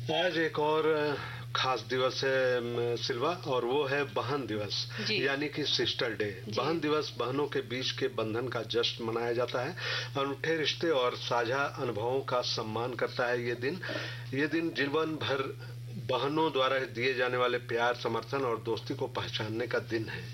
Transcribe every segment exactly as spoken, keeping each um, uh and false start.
आज एक और खास दिवस है सिल्वा, और वो है बहन दिवस, यानी कि सिस्टर डे। बहन दिवस बहनों के बीच के बंधन का जश्न मनाया जाता है। अनूठे रिश्ते और साझा अनुभवों का सम्मान करता है ये दिन। ये दिन जीवन भर बहनों द्वारा दिए जाने वाले प्यार, समर्थन और दोस्ती को पहचानने का दिन है।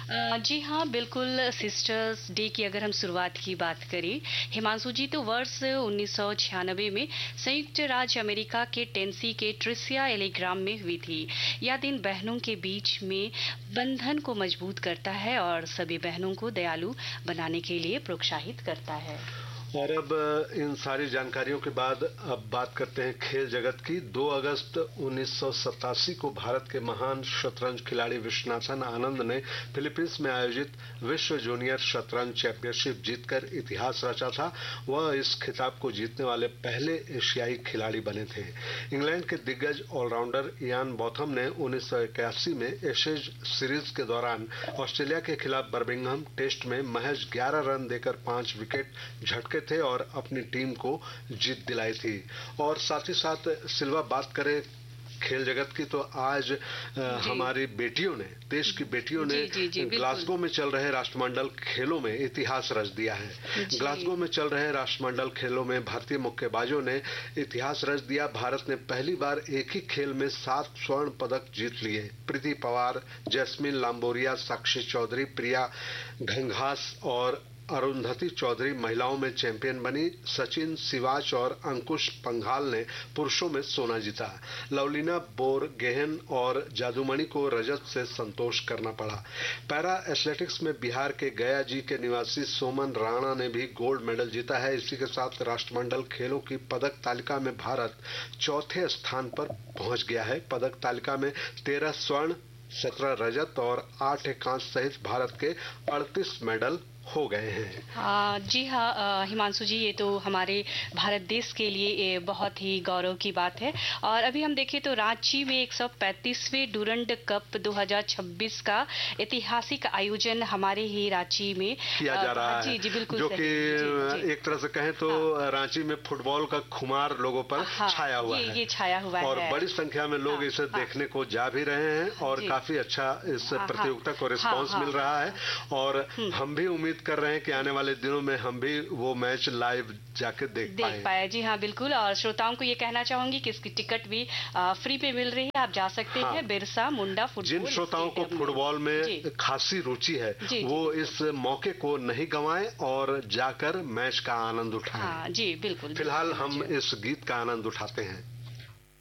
जी हाँ, बिल्कुल। सिस्टर्स डे की अगर हम शुरुआत की बात करें हिमांशु जी, तो वर्ष उन्नीस सौ छियानवे में संयुक्त राज्य अमेरिका के टेनेसी के ट्रिसिया एलेग्राम में हुई थी। यह दिन बहनों के बीच में बंधन को मजबूत करता है और सभी बहनों को दयालु बनाने के लिए प्रोत्साहित करता है। और अब इन सारी जानकारियों के बाद अब बात करते हैं खेल जगत की। दो अगस्त उन्नीस सौ सतासी को भारत के महान शतरंज खिलाड़ी विश्वनाथन आनंद ने फिलीपींस में आयोजित विश्व जूनियर शतरंज चैंपियनशिप जीतकर इतिहास रचा था। वह इस खिताब को जीतने वाले पहले एशियाई खिलाड़ी बने थे। इंग्लैंड के दिग्गज ऑलराउंडर इयान बॉथम ने उन्नीस सौ इक्यासी में एशेज सीरीज के दौरान ऑस्ट्रेलिया के खिलाफ बर्मिंघम टेस्ट में महज ग्यारह रन देकर पांच विकेट झटके थे और अपनी टीम को जीत दिलाई थी। और साथ ही साथ सिल्वा, बात करें खेल जगत की, तो आज हमारी बेटियों ने, देश की बेटियों ने जी, जी, ग्लासगो में चल रहे राष्ट्रमंडल खेलों में इतिहास रच दिया है। ग्लासगो में चल रहे राष्ट्रमंडल खेलों में भारतीय मुक्केबाजों ने इतिहास रच दिया। भारत ने पहली बार एक ही खेल में सात स्वर्ण पदक जीत लिए। प्रीति पवार, जैस्मिन लांबोरिया, साक्षी चौधरी, प्रिया घंघास और अरुंधति चौधरी महिलाओं में चैंपियन बनी। सचिन सिवाच और अंकुश पंघाल ने पुरुषों में सोना जीता। लवलीना बोरगेहन और जादूमणि को रजत से संतोष करना पड़ा। पैरा एथलेटिक्स में बिहार के गया जी के निवासी सोमन राणा ने भी गोल्ड मेडल जीता है। इसी के साथ राष्ट्रमंडल खेलों की पदक तालिका में भारत चौथे स्थान पर पहुंच गया है। पदक तालिका में तेरह स्वर्ण, सत्रह रजत और आठ कांस्य सहित भारत के अड़तीस मेडल हो गए हैं। आ, जी हाँ हिमांशु जी, ये तो हमारे भारत देश के लिए बहुत ही गौरव की बात है। और अभी हम देखें तो रांची में एक सौ पैंतीसवें डूरंड कप दो हज़ार छब्बीस का ऐतिहासिक आयोजन हमारे ही रांची में किया जा रहा जी, है, जी, बिल्कुल, जो कि एक तरह से कहें तो हाँ, रांची में फुटबॉल का खुमार लोगों पर हाँ, छाया हुआ ये, है। ये छाया हुआ और है। बड़ी संख्या में लोग हाँ, इसे हाँ, देखने को जा भी रहे हैं और काफी अच्छा इस प्रतियोगिता को रिस्पॉन्स मिल रहा है। और हम भी उम्मीद कर रहे हैं कि आने वाले दिनों में हम भी वो मैच लाइव जाके देख, देख पाए। जी हाँ, बिल्कुल। और श्रोताओं को ये कहना चाहूंगी कि इसकी टिकट भी आ, फ्री पे मिल रही है, आप जा सकते हाँ, हैं। बिरसा मुंडा फुटबॉल। जिन श्रोताओं को फुटबॉल में खासी रुचि है जी, वो जी, इस मौके को नहीं गंवाएं और जाकर मैच का आनंद उठाएं। हाँ, जी बिल्कुल। फिलहाल हम इस गीत का आनंद उठाते हैं।